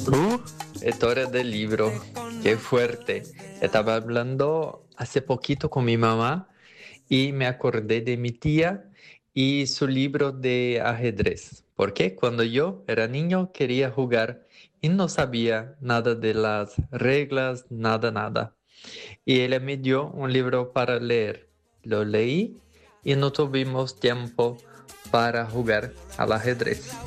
Uh, Historia del libro, qué fuerte. Estaba hablando hace poquito con mi mamá y me acordé de mi tía y su libro de ajedrez. Porque cuando yo era niño quería jugar y no sabía nada de las reglas, nada. Y ella me dio un libro para leer. Lo leí y no tuvimos tiempo para jugar al ajedrez.